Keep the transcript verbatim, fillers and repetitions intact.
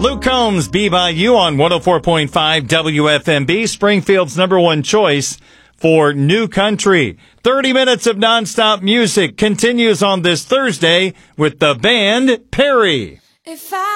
Luke Combs, Be By You on one oh four point five W F M B, Springfield's number one choice for new country. thirty minutes of nonstop music continues on this Thursday with the band Perry. If I